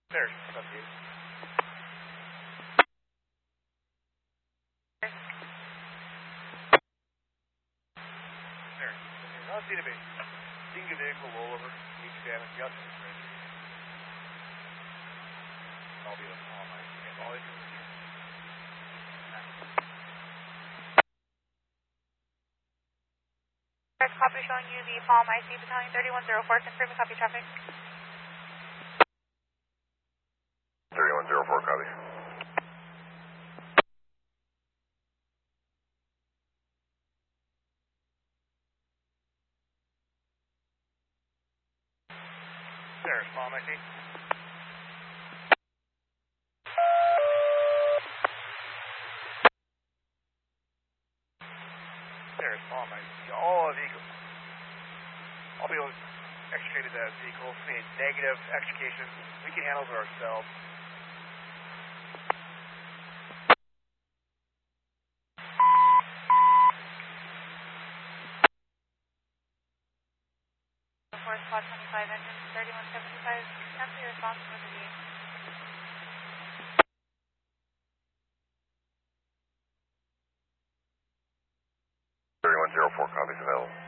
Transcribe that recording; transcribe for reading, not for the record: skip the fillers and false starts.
There, up to you. There. I'll see the base. Seeing a vehicle rollover, each damage, the other is ready. I'll be on my all I can see. Copy showing you the Palm IC Battalion 3104, confirming copy traffic. 3104, copy. There's Palm IC. There's Palm IC. All vehicles. I'll be able to extricate that vehicle. See negative extrication. We can handle it ourselves. Squad 25 engine 3175, cancel your response for the day. 3104, copies available.